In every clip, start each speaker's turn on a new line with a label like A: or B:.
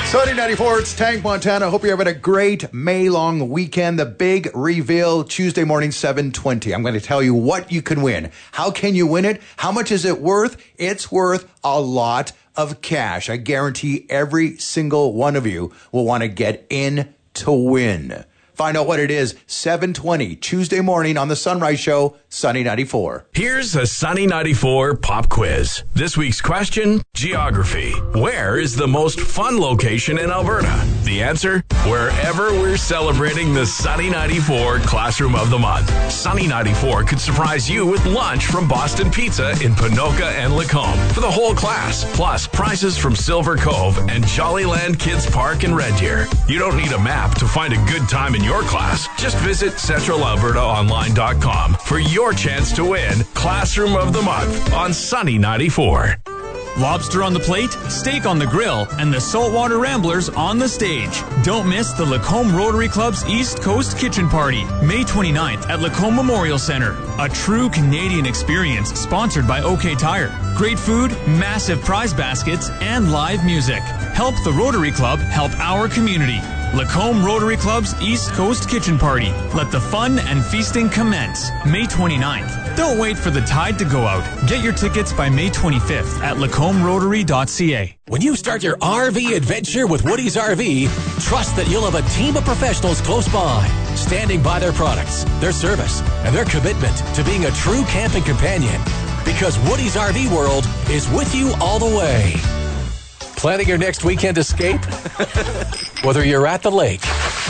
A: Sunny 94, it's Tank Montana. Hope you're having a great May-long weekend. The big reveal Tuesday morning, 7:20. I'm going to tell you what you can win. How can you win it? How much is it worth? It's worth a lot of cash. I guarantee every single one of you will want to get in to win. Find out what it is, 7:20, Tuesday morning on the Sunrise Show, Sunny 94.
B: Here's a Sunny 94 pop quiz. This week's question, geography. Where is the most fun location in Alberta? The answer, wherever we're celebrating the Sunny 94 Classroom of the Month. Sunny 94 could surprise you with lunch from Boston Pizza in Ponoka and Lacombe for the whole class, plus prizes from Silver Cove and Jollyland Kids Park in Red Deer. You don't need a map to find a good time in your class. Just visit CentralAlbertaOnline.com for your chance to win Classroom of the Month on Sunny 94.
C: Lobster on the plate, steak on the grill, and the Saltwater Ramblers on the stage. Don't miss the Lacombe Rotary Club's East Coast Kitchen Party, May 29th at Lacombe Memorial Centre. A true Canadian experience sponsored by OK Tire. Great food, massive prize baskets, and live music. Help the Rotary Club help our community. Lacombe Rotary Club's East Coast Kitchen Party. Let the fun and feasting commence. May 29th. Don't wait for the tide to go out. Get your tickets by May 25th at lacombierotary.ca.
D: When you start your RV adventure with Woody's RV, trust that you'll have a team of professionals close by, standing by their products, their service, and their commitment to being a true camping companion. Because Woody's RV World is with you all the way. Planning your next weekend escape? Whether you're at the lake,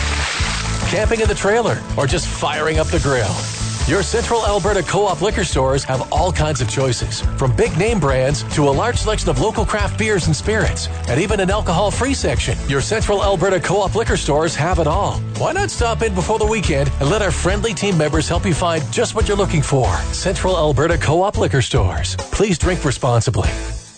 D: camping in the trailer, or just firing up the grill, your Central Alberta Co-op liquor stores have all kinds of choices, from big name brands to a large selection of local craft beers and spirits, and even an alcohol-free section. Your Central Alberta Co-op liquor stores have it all. Why not stop in before the weekend and let our friendly team members help you find just what you're looking for? Central Alberta Co-op liquor stores. Please drink responsibly.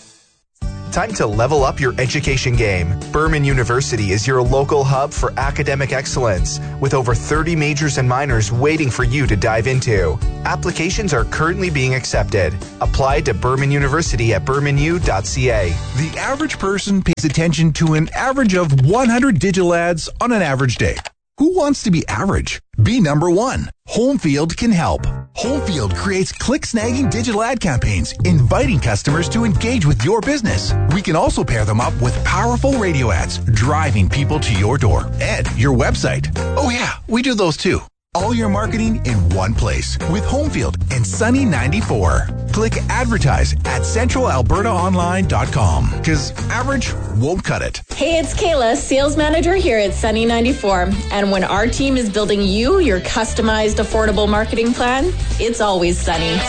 E: Time to level up your education game. Berman University is your local hub for academic excellence, with over 30 majors and minors waiting for you to dive into. Applications are currently being accepted. Apply to Berman University at bermanu.ca.
F: The average person pays attention to an average of 100 digital ads on an average day. Who wants to be average? Be number one. Homefield can help. Homefield creates click-snagging digital ad campaigns, inviting customers to engage with your business. We can also pair them up with powerful radio ads, driving people to your door and your website. Oh yeah, we do those too. All your marketing in one place with Homefield and Sunny 94. Click advertise at centralalbertaonline.com because average won't cut it.
G: Hey, it's Kayla, sales manager here at Sunny 94. And when our team is building you your customized, affordable marketing plan, it's always Sunny.